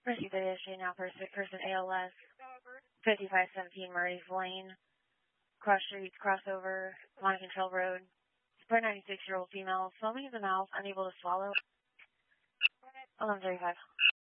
Proceed to the issue now. Person ALS, 5517 Murray's Lane, cross streets, crossover, line control road. Support 96-year-old female, foaming at the mouth, unable to swallow. 1135.